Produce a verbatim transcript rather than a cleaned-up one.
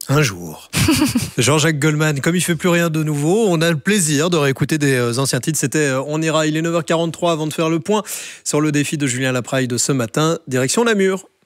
Un jour. Jean-Jacques Goldman, comme il ne fait plus rien de nouveau, on a le plaisir de réécouter des anciens titres. C'était On ira, il est neuf heures quarante-trois avant de faire le point sur le défi de Julien Lapraille de ce matin, direction Namur.